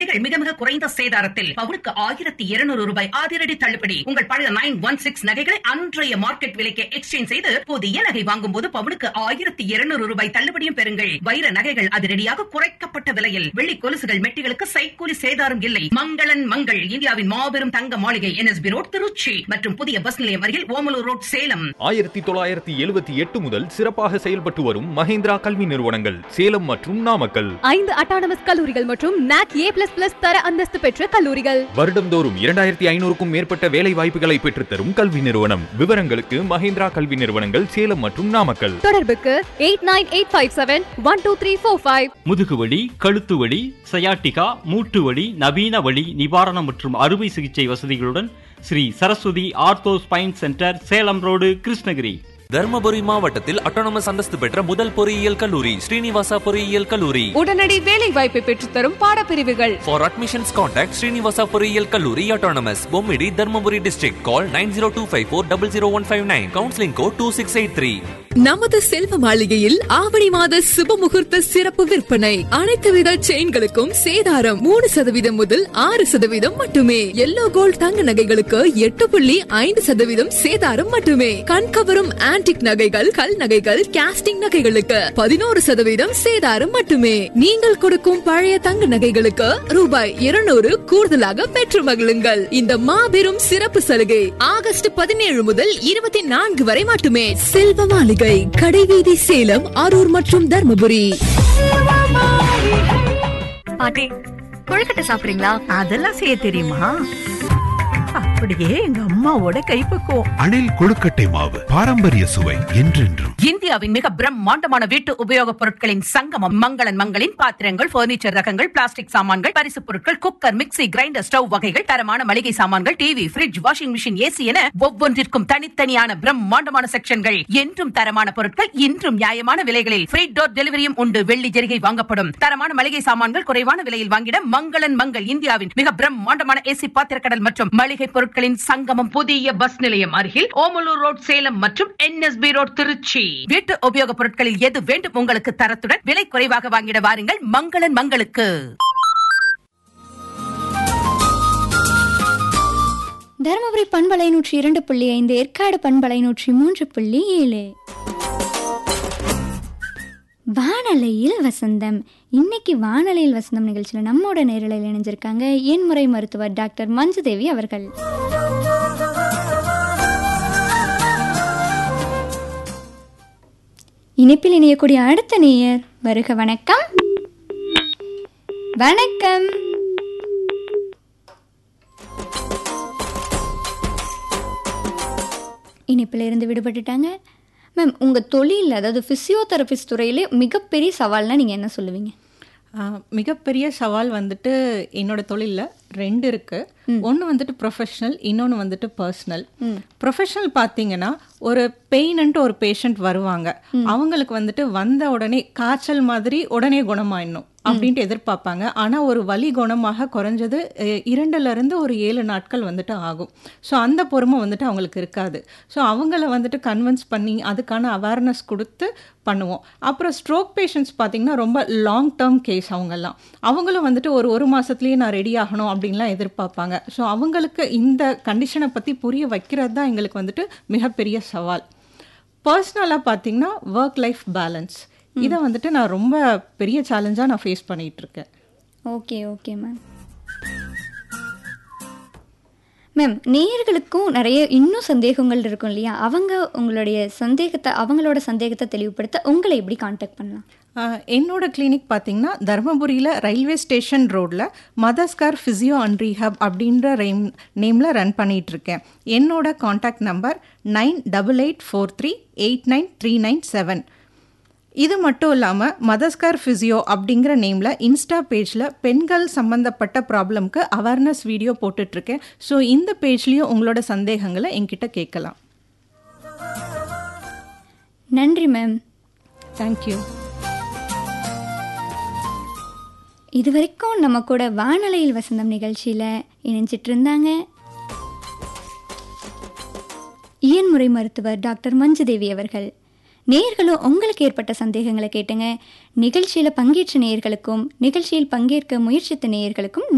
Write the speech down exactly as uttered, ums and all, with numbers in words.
நகைகள் மிக மிக குறைந்த சேதாரத்தில் பவுனுக்கு ஆயிரத்தி இருநூறு ரூபாய் அதிரடி தள்ளுபடி. உங்கள் பழைய நைன் ஒன் சிக்ஸ் நகைகளை அன்றைய மார்க்கெட் விலைக்கு எக்ஸ்சேஞ்ச் செய்து புதிய நகை வாங்கும் போது பவுனுக்கு ஆயிரத்தி இருநூறு ரூபாய் தள்ளுபடியும் பெறுங்கள். வைர நகைகள் அதிரடியாக குறைக்கப்பட்ட விலையில். வெள்ளி கொலுசுகள் மெட்டிகளுக்கு சைக்கூலி சேதாரம் இல்லை. மங்களன் மங்கள், இந்தியாவின் மாபெரும் தங்க மாளிகை, என்எஸ்பி ரோட், திருச்சி மற்றும் புதிய பஸ் நிலையம் அருகில் ஓமலூர் ரோட், சேலம். ஆயிரத்தி தொள்ளாயிரத்தி எழுபத்தி எட்டு முதல் சிறப்பாக செயல்பட்டு வரும் மஹேந்திரா கல்வி நிறுவனங்கள் சேலம் மற்றும் நாமக்கல். ஐந்து அட்டானமஸ் கல்லூரிகள் மற்றும் நாக் ஏ பிளஸ் பிளஸ் தர அந்தஸ்து பெற்ற கல்லூரிகள். வருடம்தோறும் இரண்டாயிரத்தி ஐநூறுக்கும் மேற்பட்ட வேலை வாய்ப்புகளை பெற்றுத்தரும் கல்வி நிறுவனம். விவரங்களுக்கு மஹேந்திரா கல்வி நிறுவனங்கள் சேலம் மற்றும் நாமக்கல். தொடர்புக்கு eight nine eight five seven one two three four five. முதுகுவலி, கழுத்து வலி, சயாட்டிகா, மூட்டு வலி, நவீன வலி நிவாரணம் மற்றும் அறுவை சிகிச்சை வசதிகளுடன் Sri Saraswati ortho spine centre, Salem road, Krishnagiri. Dharmapuri மாவட்டத்தில் அட்டானமஸ் அந்தஸ்து பெற்ற முதல் பொறியியல் கல்லூரி ஸ்ரீனிவாசா பொறியியல் கல்லூரி. உடனடி வேலை வாய்ப்பை பெற்றுத்தரும் பாடப்பிரிவுகள். For admissions contact ஸ்ரீனிவாசா பொறியியல் கல்லூரி autonomous, Bommidi, Dharmapuri district. Call nine zero two five four zero zero one five nine. Counseling code two six eight three. நமது செல்வ மாளிகையில் ஆவணி மாத சுப முகூர்த்த சிறப்பு விற்பனை. அனைத்து வித செயின்களுக்கும் சேதாரம் மூணு சதவீதம் முதல் ஆறு சதவீதம் மட்டுமே. எல்லோ கோல்ட் தங்க நகைகளுக்கு எட்டு புள்ளி ஐந்து சதவீதம் சேதாரம் மட்டுமே. கண்கவரும் ஆன்டிக் நகைகள், கல் நகைகள், காஸ்டிங் நகைகளுக்கு பதினோரு சதவீதம் சேதாரம் மட்டுமே. நீங்கள் கொடுக்கும் பழைய தங்க நகைகளுக்கு ரூபாய் இருநூறு கூடுதலாக பெற்று மகிழுங்கள். இந்த மாபெரும் சிறப்பு சலுகை ஆகஸ்ட் பதினேழு முதல் இருபத்தி நான்கு வரை மட்டுமே. செல்வ மாளிகை, கடைவீதி, சேலம், அரூர் மற்றும் தர்மபுரி. பாட்டி, கொழுக்கட்டை சாப்பிடுறீங்களா? அதெல்லாம் செய்ய தெரியுமா? அப்படியே எங்க அம்மாவோட கைப்பக்குவம். அணில் கொழுக்கட்டை மாவு, பாரம்பரிய சுவை என்றென்றும். இந்தியாவின் மிக பிரம்மாண்டமான வீட்டு உபயோகப் பொருட்களின் சங்கமம் மங்களன் மங்களின் பாத்திரங்கள், பர்னிச்சர் ரகங்கள், பிளாஸ்டிக் சாமான்கள், பரிசு பொருட்கள், குக்கர், மிக்ஸி, கிரைண்டர், ஸ்டவ் வகைகள், தரமான மளிகை சாமான்கள், TV, fridge, washing machine, AC என ஒவ்வொன்றிற்கும் தனித்தனியான பிரம்மாண்டமான செக்ஷன்கள். என்றும் தரமான பொருட்கள், இன்றும் நியாயமான விலைகளில். ஃப்ரீ டோர் டெலிவரியும் உண்டு. வெள்ளி ஜெரிகை வாங்கப்படும். தரமான மளிகை சாமான்கள் குறைவான விலையில் வாங்கிட மங்களன் மங்கள். இந்தியாவின் மிக பிரம்மாண்டமான ஏசி பாத்திரக்கடல் மற்றும் மளிகை பொருட்களின் சங்கமம், புதிய பஸ் நிலையம் அருகில் ஓமலூர் ரோட், சேலம் மற்றும் என்எஸ்பி ரோட், திருச்சி. வீட்டு உபயோகப் பொருட்களில் எது வேண்டும் உங்களுக்கு தரத்துடன் விலை குறைவாக வாங்கிட வாருங்கள் மங்களன் மங்களுக்கு. தருமபுரி பண்பலை நூற்றி இரண்டு புள்ளி ஐந்து, ஏற்காடு பண்பலை நூற்றி மூன்று புள்ளி ஏழு. வானலையில் வசந்தம். இன்னைக்கு வானலையில் வசந்தம் நிகழ்ச்சியில் நம்மோட நேரலையில் இணைஞ்சிருக்காங்க என் முறை மருத்துவர் டாக்டர் மஞ்சுதேவி அவர்கள். இணைப்பில் இணையக்கூடிய அடுத்த நேயர் வருக. வணக்கம். வணக்கம். இணைப்பில் இருந்து விடுபட்டுட்டாங்க. மேம், உங்கள் தொழில், அதாவது ஃபிசியோதெரபிஸ்ட் துறையிலே மிகப்பெரிய சவால்னால் நீங்கள் என்ன சொல்லுவீங்க? மிகப்பெரிய சவால் வந்துட்டு என்னோட தொழிலில் ரெண்டு இருக்குது. ஒன்று வந்துட்டு ப்ரொஃபஷ்னல், இன்னொன்று வந்துட்டு பர்சனல். ப்ரொஃபஷ்னல் பார்த்தீங்கன்னா, ஒரு பெயின்ன்ட்டு ஒரு பேஷண்ட் வருவாங்க. அவங்களுக்கு வந்துட்டு வந்த உடனே காய்ச்சல் மாதிரி உடனே குணமாயிடணும் அப்படின்ட்டு எதிர்பார்ப்பாங்க. ஆனால் ஒரு வலி குணமாக குறைஞ்சது இரண்டுலேருந்து ஒரு ஏழு நாட்கள் வந்துட்டு ஆகும். ஸோ அந்த பொறுமை வந்துட்டு அவங்களுக்கு இருக்காது. ஸோ அவங்கள வந்துட்டு கன்வின்ஸ் பண்ணி அதுக்கான அவேர்னஸ் கொடுத்து பண்ணுவோம். அப்புறம் ஸ்ட்ரோக் பேஷண்ட்ஸ் பார்த்திங்கன்னா ரொம்ப லாங் டேர்ம் கேஸ். அவங்கெல்லாம் அவங்களும் வந்துட்டு ஒரு ஒரு மாதத்துலேயே நான் ரெடி ஆகணும் அப்படின்லாம் எதிர்பார்ப்பாங்க. ஸோ அவங்களுக்கு இந்த கண்டிஷனை பற்றி புரிய வைக்கிறது தான் எங்களுக்கு வந்துட்டு மிகப்பெரிய சவால். பர்சனலாக பார்த்திங்கன்னா ஒர்க் லைஃப் பேலன்ஸ், இதை வந்துட்டு நான் ரொம்ப பெரிய சேலஞ்சாக நான் ஃபேஸ் பண்ணிகிட்ருக்கேன். Okay okay ma'am. மேம், நேயர்களுக்கும் நிறைய இன்னும் சந்தேகங்கள் இருக்கும் இல்லையா? அவங்க உங்களுடைய சந்தேகத்தை அவங்களோட சந்தேகத்தை தெளிவுபடுத்த உங்களை எப்படி கான்டாக்ட் பண்ணலாம்? என்னோட கிளினிக் பார்த்திங்கன்னா தர்மபுரியில் ரயில்வே ஸ்டேஷன் ரோடில் மதஸ்கார் ஃபிசியோ அண்ட் ரீஹப் அப்படின்ற ரெய்ம் நேமில் ரன் பண்ணிகிட்ருக்கேன். என்னோட contact number nine double eight four three eight nine three nine seven. இது மட்டும் இல்லாமல் மதஸ்கார் ஃபிசியோ அப்படிங்கிற நேமில் இன்ஸ்டா பேஜில் பெண்கள் சம்மந்தப்பட்ட ப்ராப்ளம்க்கு அவேர்னஸ் வீடியோ போட்டுட்ருக்கேன். ஸோ இந்த பேஜ்லேயும் உங்களோட சந்தேகங்களை என்கிட்ட கேட்கலாம். நன்றி மேம். தேங்க்யூ. இது வரைக்கும் நம்ம கூட வானலையில் வசந்தம் நிகழ்ச்சியில் இணைஞ்சிட்டு இருந்தாங்க இயன் முறை மருத்துவர் டாக்டர் மஞ்சுதேவி அவர்கள். நேயர்களும் உங்களுக்கு ஏற்பட்ட சந்தேகங்களை கேட்டுங்க. நிகழ்ச்சியில் பங்கேற்ற நேயர்களுக்கும் நிகழ்ச்சியில் பங்கேற்க முயற்சித்த நேயர்களுக்கும்